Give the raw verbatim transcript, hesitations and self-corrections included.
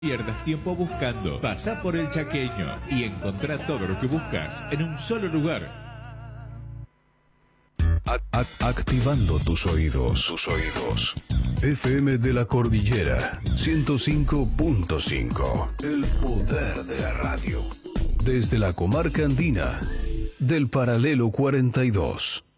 Pierdas tiempo buscando. Pasá por El Chaqueño y encontrá todo lo que buscas en un solo lugar. Activando tus oídos, tus oídos. F M de la Cordillera, ciento cinco punto cinco. El poder de la radio. Desde la comarca andina, del paralelo cuarenta y dos.